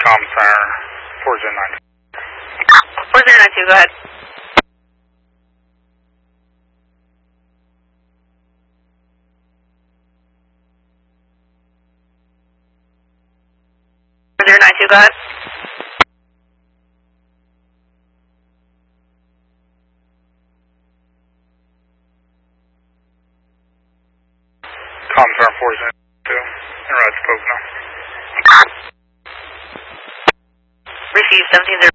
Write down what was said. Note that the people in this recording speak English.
Comstar 4092. 4092, go ahead. Go ahead. Comstar 4092, en route to Pocono. Receive 17